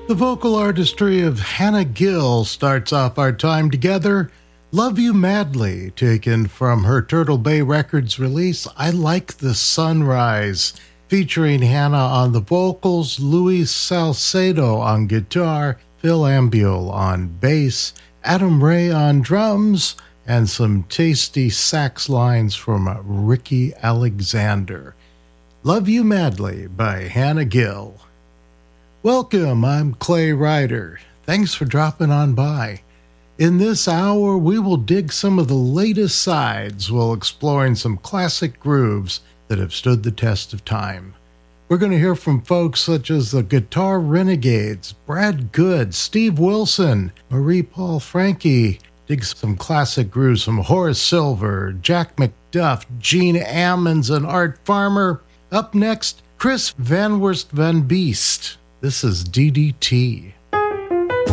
The vocal artistry of Hannah Gill starts off our time together. Love You Madly, taken from her Turtle Bay Records release, I Like the Sunrise, featuring Hannah on the vocals, Luis Salcedo on guitar, Phil Ambiel on bass, Adam Ray on drums, and some tasty sax lines from Ricky Alexander. Love You Madly by Hannah Gill. Welcome, I'm Clay Ryder. Thanks for dropping on by. In this hour, we will dig some of the latest sides while exploring some classic grooves that have stood the test of time. We're going to hear from folks such as the Guitar Renegades, Brad Good, Steve Wilson, Marie Paul Franke, dig some classic grooves from Horace Silver, Jack McDuff, Gene Ammons, and Art Farmer. Up next, Chris Van Wurst Van Beest. This is DDT.